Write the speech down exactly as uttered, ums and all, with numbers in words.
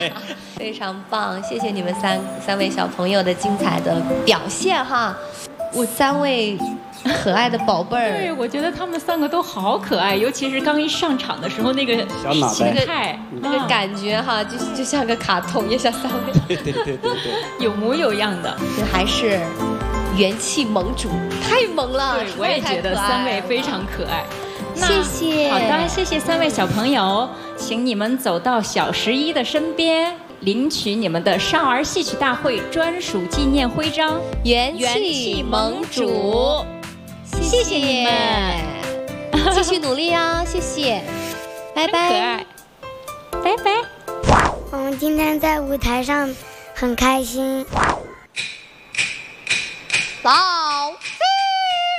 非常棒，谢谢你们三三位小朋友的精彩的表现哈！我三位可爱的宝贝儿， 对，我觉得他们三个都好可爱，尤其是刚一上场的时候那个小脑袋心态， 那个感觉哈，就就像个卡通，也像三位， 对对对对对， 有模有样的， 这还是元气盟主，太萌了！ 对，我也觉得三位非常可爱。 谢谢。 好的，谢谢三位小朋友，请你们走到小十一的身边，领取你们的少儿戏曲大会专属纪念徽章。 元气盟主，谢谢你们，继续努力啊！谢谢，拜拜。 可爱，拜拜。 我们今天在舞台上很开心。 哇！